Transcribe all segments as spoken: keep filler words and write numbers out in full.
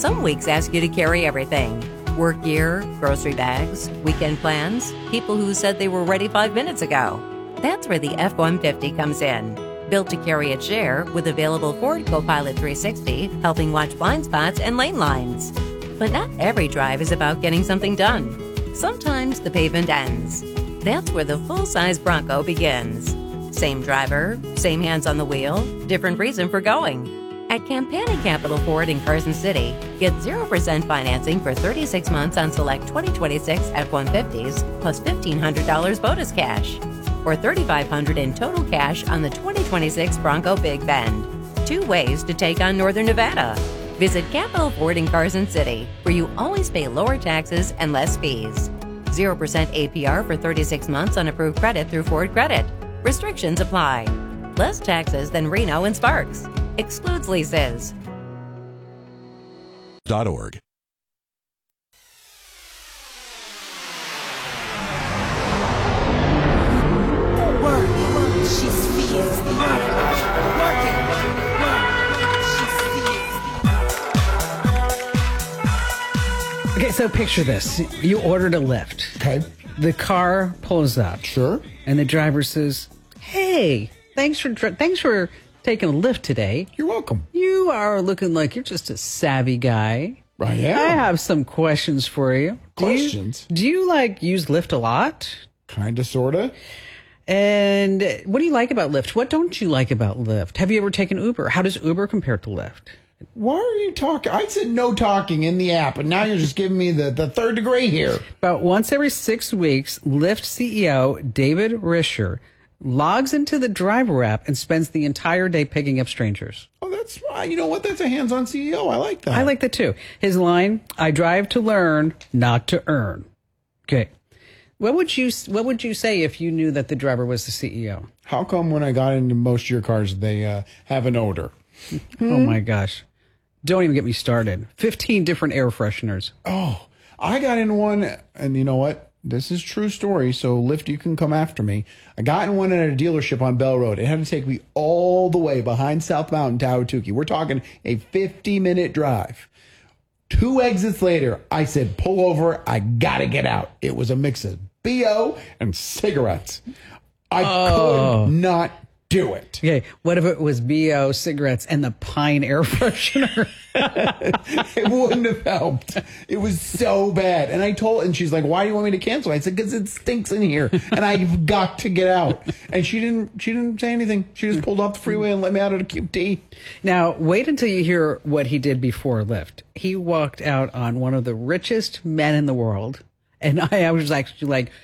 Some weeks ask you to carry everything. Work gear, grocery bags, weekend plans, people who said they were ready five minutes ago. That's where the F one fifty comes in. Built to carry its share with available Ford Copilot three sixty, helping watch blind spots and lane lines. But not every drive is about getting something done. Sometimes the pavement ends. That's where the full-size Bronco begins. Same driver, same hands on the wheel, different reason for going. At Campani Capital Ford in Carson City, get zero percent financing for thirty-six months on select twenty twenty-six F one fifties plus fifteen hundred dollars bonus cash, or thirty-five hundred dollars in total cash on the twenty twenty-six Bronco Big Bend. Two ways to take on Northern Nevada. Visit Capital Ford in Carson City, where you always pay lower taxes and less fees. zero percent A P R for thirty-six months on approved credit through Ford Credit. Restrictions apply. Less taxes than Reno and Sparks. Excludes leases. Dot org. Work, work, she's fierce. Work, work it. Work, she's fierce. Okay, so picture this. You ordered a Lyft. Okay. The car pulls up. Sure. And the driver says, "Hey, thanks for dr- thanks for taking a Lyft today. You're welcome. You are looking like you're just a savvy guy. I am. I have some questions for you. Do you- Questions? Do you, like use Lyft a lot? Kinda, sorta. And what do you like about Lyft? What don't you like about Lyft? Have you ever taken Uber? How does Uber compare to Lyft? Why are you talking? I said no talking in the app, and now you're just giving me the, the third degree here. About once every six weeks, Lyft C E O David Risher logs into the driver app and spends the entire day picking up strangers. Oh, that's uh, you know what? That's a hands-on C E O. I like that. I like that too. His line, "I drive to learn, not to earn." Okay. What would you What would you say if you knew that the driver was the C E O? How come when I got into most of your cars, they uh, have an odor? Oh my gosh. Don't even get me started. fifteen different air fresheners. Oh, I got in one, and you know what? This is true story, so Lyft, you can come after me. I got in one at a dealership on Bell Road. It had to take me all the way behind South Mountain to Ahwatukee. We're talking a fifty-minute drive. Two exits later, I said, pull over. I got to get out. It was a mix of B O and cigarettes. I Oh. could not do it. Okay, what if it was B O, cigarettes, and the Pine air freshener? It wouldn't have helped. It was so bad. And I told, and she's like, "Why do you want me to cancel?" I said, "Because it stinks in here, and I've got to get out." And she didn't. She didn't say anything. She just pulled off the freeway and let me out at a Q T. Now, wait until you hear what he did before Lyft. He walked out on one of the richest men in the world, and I, I was actually like,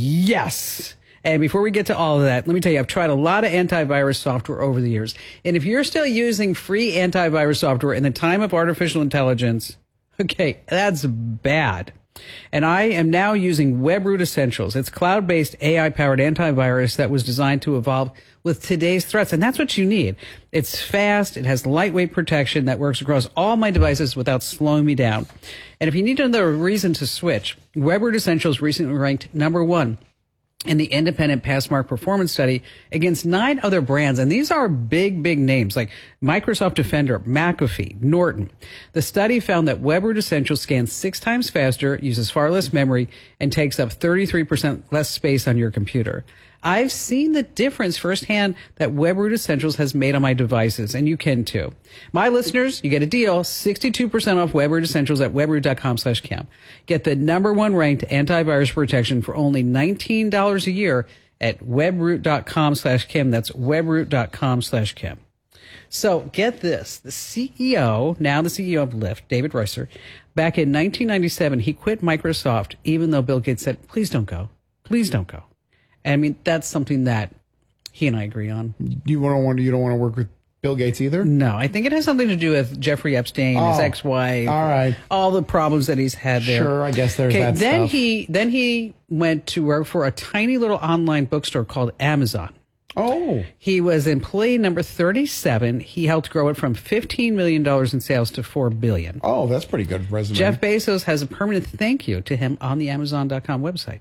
yes. And before we get to all of that, let me tell you, I've tried a lot of antivirus software over the years. And if you're still using free antivirus software in the time of artificial intelligence, okay, that's bad. And I am now using WebRoot Essentials. It's cloud-based A I-powered antivirus that was designed to evolve with today's threats. And that's what you need. It's fast. It has lightweight protection that works across all my devices without slowing me down. And if you need another reason to switch, WebRoot Essentials recently ranked number one in the independent Passmark performance study against nine other brands. And these are big, big names like Microsoft Defender, McAfee, Norton. The study found that WebRoot Essentials scans six times faster, uses far less memory, and takes up thirty-three percent less space on your computer. I've seen the difference firsthand that WebRoot Essentials has made on my devices, and you can too. My listeners, you get a deal, sixty-two percent off WebRoot Essentials at webroot.com slash cam. Get the number one ranked antivirus protection for only nineteen dollars a year at webroot.com slash cam. That's webroot.com slash cam. So get this, the C E O, now the C E O of Lyft, David Risher, back in nineteen ninety-seven, he quit Microsoft even though Bill Gates said, please don't go, please don't go. I mean, that's something that he and I agree on. You don't want to. You don't want to work with Bill Gates either? No, I think it has something to do with Jeffrey Epstein, Oh, his ex-wife. all right. All the problems that he's had there. Sure, I guess there's that then stuff. he then he went to work for a tiny little online bookstore called Amazon. Oh, He was employee number thirty-seven. He helped grow it from fifteen million dollars in sales to four billion dollars. oh, that's pretty good resume. Jeff Bezos has a permanent thank you to him on the Amazon dot com website.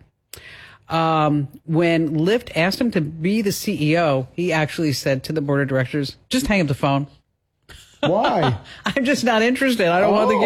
Um, when Lyft asked him to be the C E O, he actually said to the board of directors, just hang up the phone. Why? I'm just not interested. I don't want the Oh.